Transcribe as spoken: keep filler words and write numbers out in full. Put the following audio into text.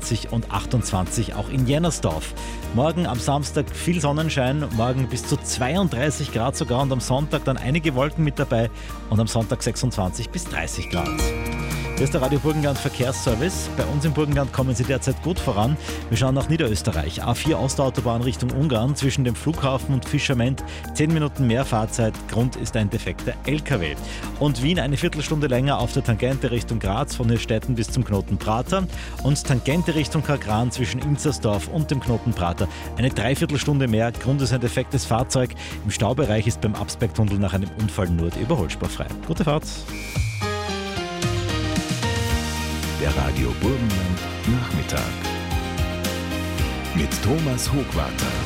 siebenundzwanzig und achtundzwanzig auch in Jennersdorf. Morgen am Samstag viel Sonnenschein, morgen bis zu zweiunddreißig Grad sogar und am Sonntag dann einige Wolken mit dabei und am Sonntag sechsundzwanzig bis dreißig Grad. Hier ist der Radio Burgenland Verkehrsservice. Bei uns im Burgenland kommen Sie derzeit gut voran. Wir schauen nach Niederösterreich. A vier Osterautobahn Richtung Ungarn zwischen dem Flughafen und Fischament. zehn Minuten mehr Fahrzeit. Grund ist ein defekter L K W. Und Wien eine Viertelstunde länger auf der Tangente Richtung Graz von Hirstetten bis zum Knoten Prater. Und Tangente Richtung Kagran zwischen Inzersdorf und dem Knoten Prater. Eine Dreiviertelstunde mehr. Grund ist ein defektes Fahrzeug. Im Staubereich ist beim Absbergtunnel nach einem Unfall nur die Überholspur frei. Gute Fahrt! Der Radio Burgenland Nachmittag mit Thomas Hochwarter.